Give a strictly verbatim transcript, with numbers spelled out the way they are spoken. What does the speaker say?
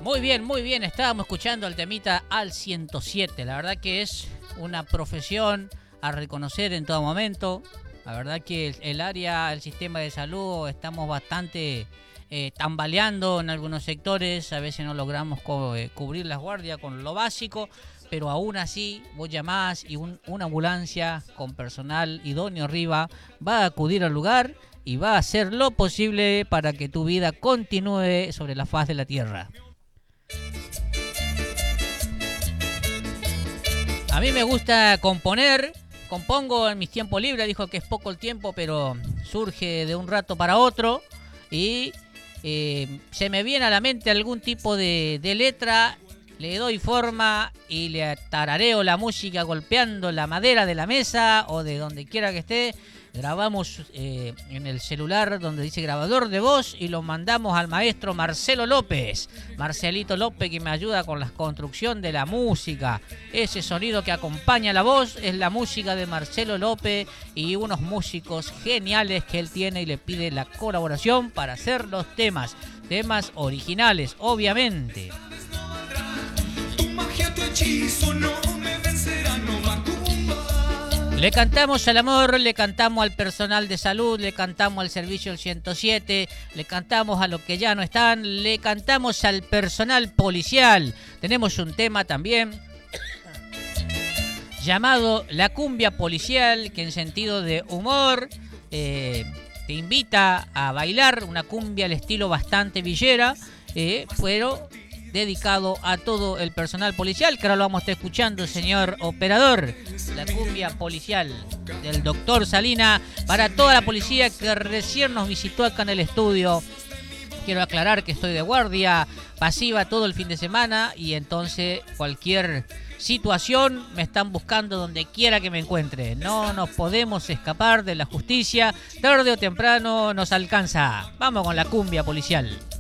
Muy bien, muy bien. Estábamos escuchando el temita al ciento siete. La verdad que es una profesión a reconocer en todo momento. La verdad que el, el área, el sistema de salud, estamos bastante eh, tambaleando en algunos sectores. A veces no logramos co- eh, cubrir las guardias con lo básico, pero aún así vos llamás y un, una ambulancia con personal idóneo arriba va a acudir al lugar y va a hacer lo posible para que tu vida continúe sobre la faz de la tierra. A mí me gusta componer, compongo en mis tiempos libres, dijo que es poco el tiempo, pero surge de un rato para otro y eh, se me viene a la mente algún tipo de, de letra, le doy forma y le tarareo la música golpeando la madera de la mesa o de donde quiera que esté. Grabamos eh, en el celular donde dice grabador de voz y lo mandamos al maestro Marcelo López. Marcelito López, que me ayuda con la construcción de la música. Ese sonido que acompaña la voz es la música de Marcelo López y unos músicos geniales que él tiene y le pide la colaboración para hacer los temas. Temas originales, obviamente. Tu magia, tu hechizo no me vencerá, no macumba. Le cantamos al amor, le cantamos al personal de salud, le cantamos al servicio del ciento siete, le cantamos a los que ya no están, le cantamos al personal policial. Tenemos un tema también llamado La Cumbia Policial, que en sentido de humor eh, te invita a bailar una cumbia al estilo bastante villera, eh, pero dedicado a todo el personal policial, que ahora lo vamos a estar escuchando, señor operador. La cumbia policial del doctor Salina para toda la policía que recién nos visitó acá en el estudio. Quiero aclarar que estoy de guardia pasiva todo el fin de semana y entonces cualquier situación me están buscando donde quiera que me encuentre. No nos podemos escapar de la justicia, tarde o temprano nos alcanza. Vamos con la cumbia policial.